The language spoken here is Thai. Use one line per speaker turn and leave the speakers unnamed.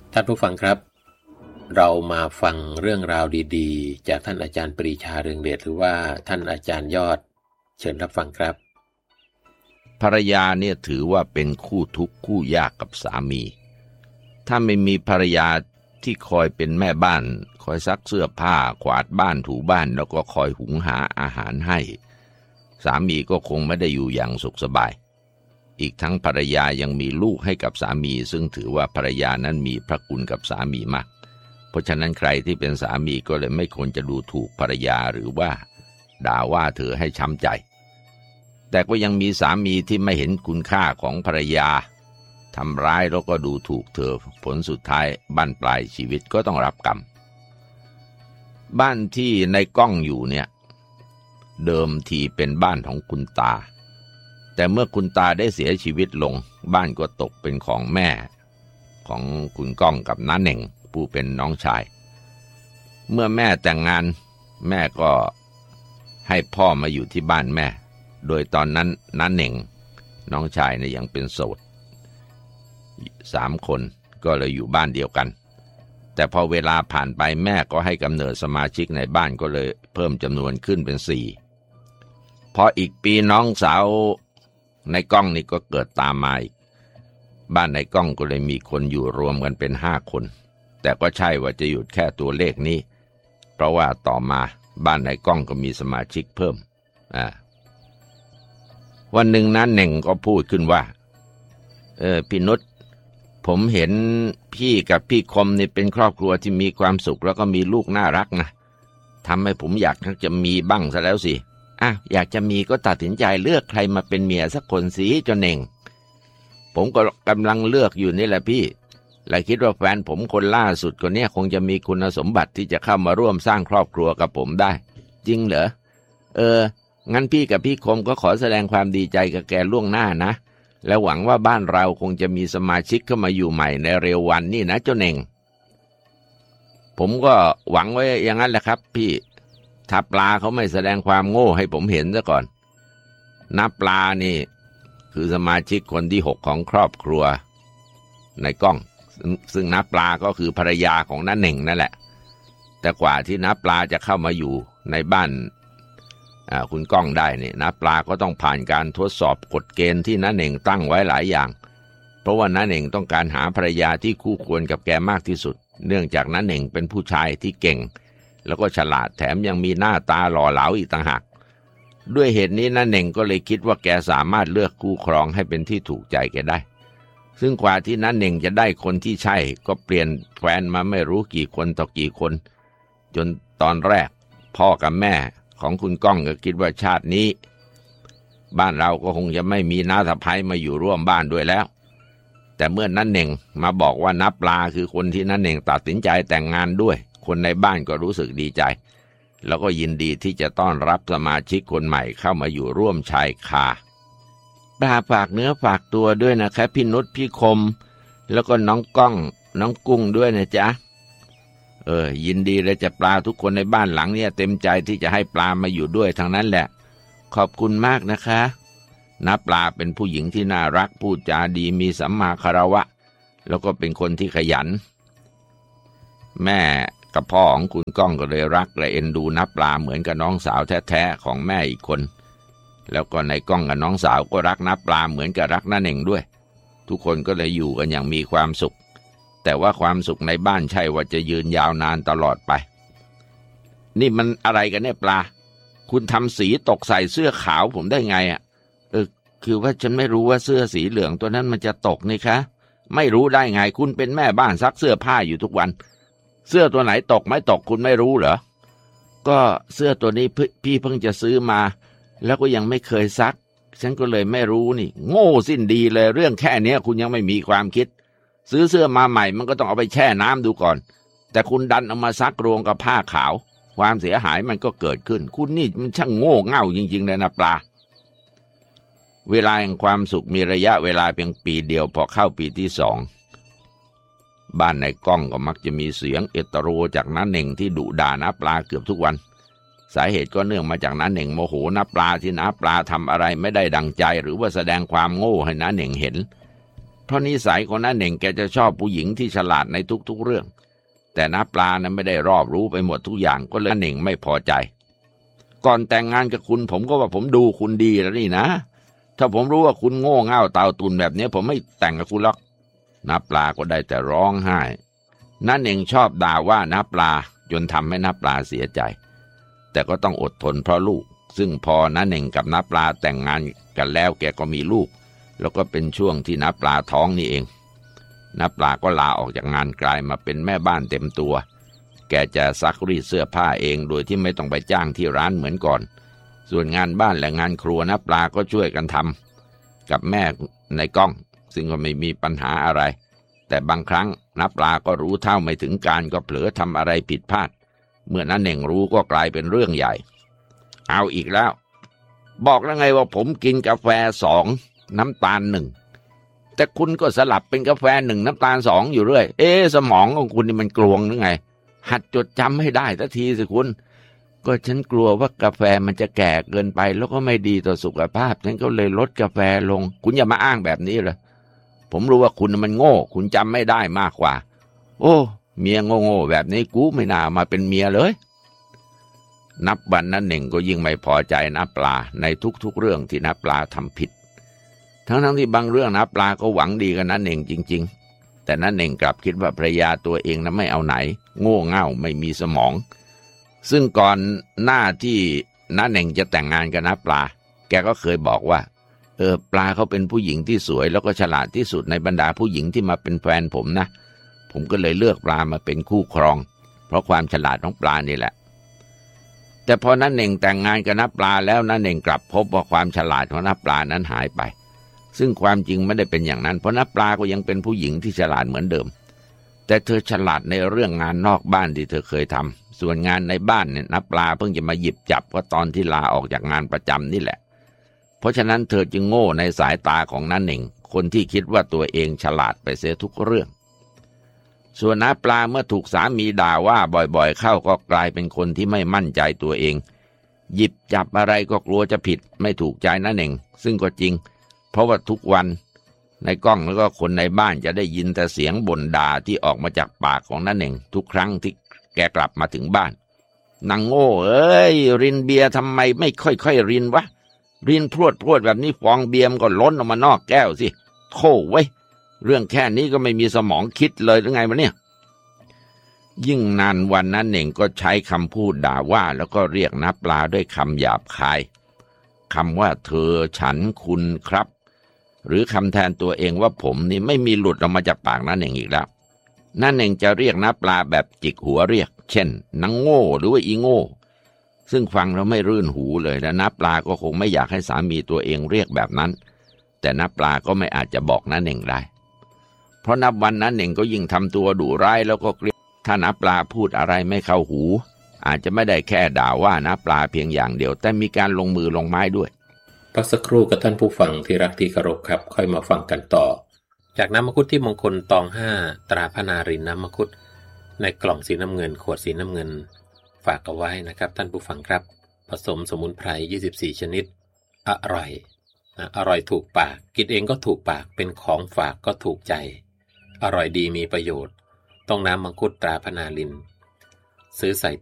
ท่านผู้ฟังครับเรามาฟังเรื่องราวดีๆจากท่านอาจารย์ปรีชาเรืองเดชหรือว่าท่านอาจารย์ยอดเชิญรับฟังครับ
ภรรยาเนี่ยถือว่าเป็นคู่ทุกข์คู่ยากกับสามีถ้าไม่มีภรรยาที่คอยเป็นแม่บ้านคอยซักเสื้อผ้ากวาดบ้านถูบ้านแล้วก็คอยหุงหาอาหารให้สามีก็คงไม่ได้อยู่อย่างสุขสบายอีกทั้งภรรยายังมีลูกให้กับสามีซึ่งถือว่าภรรยานั้นมีพระคุณกับสามีมากเพราะฉะนั้นใครที่เป็นสามีก็เลยไม่ควรจะดูถูกภรรยาหรือว่าด่าว่าเธอให้ช้ำใจแต่ก็ยังมีสามีที่ไม่เห็นคุณค่าของภรรยาทำร้ายแล้วก็ดูถูกเธอผลสุดท้ายบั้นปลายชีวิตก็ต้องรับกรรมบ้านที่ในกล้องอยู่เนี่ยเดิมทีเป็นบ้านของคุณตาแต่เมื่อคุณตาได้เสียชีวิตลงบ้านก็ตกเป็นของแม่ของคุณก้องกับน้าเหน่งผู้เป็นน้องชายเมื่อแม่แต่งงานแม่ก็ให้พ่อมาอยู่ที่บ้านแม่โดยตอนนั้นน้าเหน่งน้องชายเนี่ยยังเป็นโสด3 คนก็เลยอยู่บ้านเดียวกันแต่พอเวลาผ่านไปแม่ก็ให้กำเนิดสมาชิกในบ้านก็เลยเพิ่มจำนวนขึ้นเป็น4พออีกปีน้องสาวในกล้องนี่ก็เกิดตามมาอีกบ้านในกล้องก็เลยมีคนอยู่รวมกันเป็น5 คนแต่ก็ใช่ว่าจะหยุดแค่ตัวเลขนี้เพราะว่าต่อมาบ้านในกล้องก็มีสมาชิกเพิ่มวันหนึ่งนั้นเหน่งก็พูดขึ้นว่าพี่นุชผมเห็นพี่กับพี่คมนี่เป็นครอบครัวที่มีความสุขแล้วก็มีลูกน่ารักนะทำให้ผมอยากจะมีบ้างซะแล้วสิอยากจะมีก็ตัดสินใจเลือกใครมาเป็นเมียสักคนสิจนเน่งผมก็กำลังเลือกอยู่นี่แหละพี่และคิดว่าแฟนผมคนล่าสุดคนนี้คงจะมีคุณสมบัติที่จะเข้ามาร่วมสร้างครอบครัวกับผมได้จริงเหรองั้นพี่กับพี่คมก็ขอแสดงความดีใจกับแกล่วงหน้านะและหวังว่าบ้านเราคงจะมีสมาชิกเข้ามาอยู่ใหม่ในเร็ววันนี่นะเจ้าเน่งผมก็หวังไว้อย่างนั้นแหละครับพี่ถ้าปลาเขาไม่แสดงความโง่ให้ผมเห็นซะก่อนนับปลานี่คือสมาชิกคนที่6ของครอบครัวในกล้องซึ่งนับปลาก็คือภรรยาของน้าเหน่งนั่นแหละแต่กว่าที่นับปลาจะเข้ามาอยู่ในบ้านคุณก้องได้เนี่ยนะปลาก็ต้องผ่านการทดสอบกฎเกณฑ์ที่น้าเหน่งตั้งไว้หลายอย่างเพราะว่าน้าเหน่งต้องการหาภรรยาที่คู่ควรกับแกมากที่สุดเนื่องจากน้าเหน่งเป็นผู้ชายที่เก่งแล้วก็ฉลาดแถมยังมีหน้าตาหล่อเหลาอีกต่างหากด้วยเหตุนี้น้าเหน่งก็เลยคิดว่าแกสามารถเลือกคู่ครองให้เป็นที่ถูกใจแกได้ซึ่งกว่าที่น้าเหน่งจะได้คนที่ใช่ก็เปลี่ยนแฟนมาไม่รู้กี่คนต่อกี่คนจนตอนแรกพ่อกับแม่ของคุณก้องก็คิดว่าชาตินี้บ้านเราก็คงจะไม่มีน้าสะใภ้มาอยู่ร่วมบ้านด้วยแล้วแต่เมื่อน้าเหน่งมาบอกว่านับปลาคือคนที่น้าเหน่งตัดสินใจแต่งงานด้วยคนในบ้านก็รู้สึกดีใจแล้วก็ยินดีที่จะต้อนรับสมาชิกคนใหม่เข้ามาอยู่ร่วมชายคาปลาฝากเนื้อฝากตัวด้วยนะครับพี่นุชพี่คมแล้วก็น้องก้องน้องกุ้งด้วยนะจ๊ะยินดีเลยจะปลาทุกคนในบ้านหลังเนี่ยเต็มใจที่จะให้ปลามาอยู่ด้วยทั้งนั้นแหละขอบคุณมากนะคะน้าปลาเป็นผู้หญิงที่น่ารักพูดจาดีมีสัมมาคารวะแล้วก็เป็นคนที่ขยันแม่กับพ่อของคุณก้องก็เลยรักและเอ็นดูน้าปลาเหมือนกับน้องสาวแท้ๆของแม่อีกคนแล้วก็ในก้องกับน้องสาวก็รักน้าปลาเหมือนกับรักน้าเหน่งด้วยทุกคนก็เลยอยู่กันอย่างมีความสุขแต่ว่าความสุขในบ้านใช่ว่าจะยืนยาวนานตลอดไปนี่มันอะไรกันเนี่ยปลาคุณทำสีตกใส่เสื้อขาวผมได้ไงคือว่าฉันไม่รู้ว่าเสื้อสีเหลืองตัวนั้นมันจะตกนี่คะไม่รู้ได้ไงคุณเป็นแม่บ้านซักเสื้อผ้าอยู่ทุกวันเสื้อตัวไหนตกไม่ตกคุณไม่รู้เหรอก็เสื้อตัวนี้พี่เพิ่งจะซื้อมาแล้วก็ยังไม่เคยซักฉันก็เลยไม่รู้นี่โง่สิ้นดีเลยเรื่องแค่นี้คุณยังไม่มีความคิดซื้อเสื้อมาใหม่มันก็ต้องเอาไปแช่น้ำดูก่อนแต่คุณดันเอามาซักรวมกับผ้าขาวความเสียหายมันก็เกิดขึ้นคุณนี่มันช่างโง่เง่าจริงๆเลยนะปลาเวลาแห่งความสุขมีระยะเวลาเพียงปีเดียวพอเข้าปีที่2บ้านในกล้องก็มักจะมีเสียงเอตโรจากน้าเหน่งที่ดุด่าน้าปลาเกือบทุกวันสาเหตุก็เนื่องมาจากน้าเหน่งโมโหน้าปลาที่น้าปลาทำอะไรไม่ได้ดังใจหรือว่าแสดงความโง่ให้น้าเหน่งเห็นเพราะนิสัยของน้าเหน่งแกจะชอบผู้หญิงที่ฉลาดในทุกๆเรื่องแต่น้าปลานั้นไม่ได้รอบรู้ไปหมดทุกอย่างก็เลยน้าเหน่งไม่พอใจก่อนแต่งงานกับคุณผมก็ว่าผมดูคุณดีแล้วนี่นะถ้าผมรู้ว่าคุณโง่เง่าเต่าตุนแบบนี้ผมไม่แต่งกับคุณหรอกน้าปลาก็ได้แต่ร้องไห้น้าเหน่งชอบด่าว่าน้าปลาจนทำให้น้าปลาเสียใจแต่ก็ต้องอดทนเพราะลูกซึ่งพอน้าเหน่งกับน้าปลาแต่งงานกันแล้วแกก็มีลูกแล้วก็เป็นช่วงที่น้าปลาท้องนี่เองน้าปลาก็ลาออกจากงานกลายมาเป็นแม่บ้านเต็มตัวแกจะซักรีดเสื้อผ้าเองโดยที่ไม่ต้องไปจ้างที่ร้านเหมือนก่อนส่วนงานบ้านและงานครัวน้าปลาก็ช่วยกันทำกับแม่ในกล้องซึ่งก็ไม่มีปัญหาอะไรแต่บางครั้งน้าปลาก็รู้เท่าไม่ถึงการก็เผลอทำอะไรผิดพลาดเมื่อน้าเหน่งรู้ก็กลายเป็นเรื่องใหญ่เอาอีกแล้วบอกแล้วไงว่าผมกินกาแฟ2น้ำตาล1แต่คุณก็สลับเป็นกาแฟ1น้ำตาล2อยู่เรื่อยสมองของคุณนี่มันกลวงหรือไงหัดจดจำให้ได้สักทีสิคุณก็ฉันกลัวว่ากาแฟมันจะแก่เกินไปแล้วก็ไม่ดีต่อสุขภาพฉันก็เลยลดกาแฟลงคุณอย่ามาอ้างแบบนี้เลยผมรู้ว่าคุณมันโง่คุณจำไม่ได้มากกว่าโอ้เมียโง่ๆแบบนี้กูไม่น่ามาเป็นเมียเลยนับวันน้าเหน่งก็ยิ่งไม่พอใจน้าปลาในทุกๆเรื่องที่น้าปลาทำผิดทั้งที่บางเรื่องน้าปลาก็หวังดีกับน้าเหน่งจริงๆแต่น้าเหน่งกลับคิดว่าภรรยาตัวเองนั้นไม่เอาไหนโง่เง่าไม่มีสมองซึ่งก่อนหน้าที่น้าเหน่งจะแต่งงานกับน้าปลาแกก็เคยบอกว่าปลาเขาเป็นผู้หญิงที่สวยแล้วก็ฉลาดที่สุดในบรรดาผู้หญิงที่มาเป็นแฟนผมนะผมก็เลยเลือกปลามาเป็นคู่ครองเพราะความฉลาดของปลานี่แหละแต่พอน้าเหน่งแต่งงานกับน้าปลาแล้วน้าเหน่งกลับพบว่าความฉลาดของน้าปลานั้นหายไปซึ่งความจริงไม่ได้เป็นอย่างนั้นเพราะน้าปลาก็ยังเป็นผู้หญิงที่ฉลาดเหมือนเดิมแต่เธอฉลาดในเรื่องงานนอกบ้านที่เธอเคยทำส่วนงานในบ้านเนี่ยน้าปลาเพิ่งจะมาหยิบจับก็ตอนที่ลาออกจากงานประจำนี่แหละเพราะฉะนั้นเธอจึงโง่ในสายตาของน้าเหน่งคนที่คิดว่าตัวเองฉลาดไปเสียทุกเรื่องส่วนน้าปลาเมื่อถูกสามีด่าว่าบ่อยๆเข้าก็กลายเป็นคนที่ไม่มั่นใจตัวเองหยิบจับอะไรก็กลัวจะผิดไม่ถูกใจน้าเหน่งซึ่งก็จริงเพราะว่าทุกวันในกล้องแล้วก็คนในบ้านจะได้ยินแต่เสียงบ่นด่าที่ออกมาจากปากของน้าเหน่งทุกครั้งที่แกกลับมาถึงบ้านนางโง่รินเบียร์ทำไมไม่ค่อยๆรินวะรินพรวดแบบนี้ฟองเบียร์ก็ล้นออกมานอกแก้วสิโธ่เว้ยเรื่องแค่นี้ก็ไม่มีสมองคิดเลยหรือไงวะเนี่ยยิ่งนานวันนั้นเหน่งก็ใช้คำพูดด่าว่าแล้วก็เรียกน้าปลาด้วยคำหยาบคายคำว่าเธอฉันคุณครับหรือคำแทนตัวเองว่าผมนี่ไม่มีหลุดออกมาจากปากน้าเหน่งอีกแล้วน้าเหน่งจะเรียกน้าปลาแบบจิกหัวเรียกเช่นนางโง่หรือว่าอีโง่ซึ่งฟังแล้วไม่รื่นหูเลยและน้าปลาก็คงไม่อยากให้สามีตัวเองเรียกแบบนั้นแต่น้าปลาก็ไม่อาจจะบอกน้าเหน่งได้เพราะนับวันน้าเหน่งก็ยิ่งทำตัวดุร้ายแล้วก็เกลียดถ้าน้าปลาพูดอะไรไม่เข้าหูอาจจะไม่ได้แค่ด่าว่าน้าปลาเพียงอย่างเดียวแต่มีการลงมือลงไม้ด้วย
พักสักครู่กับท่านผู้ฟังที่รักที่เคารพครับค่อยมาฟังกันต่อจากน้ำมังคุดที่มงคลตอง5ตราพนารินน้ำมังคุดในกล่องสีน้ำเงินขวดสีน้ำเงินฝากเอาไว้นะครับท่านผู้ฟังครับผสมสมุนไพร24ชนิดอร่อยถูกปากกินเองก็ถูกปากเป็นของฝากก็ถูกใจอร่อยดีมีประโยชน์ต้องน้ำมังคุดตราพนารินซื้อใส่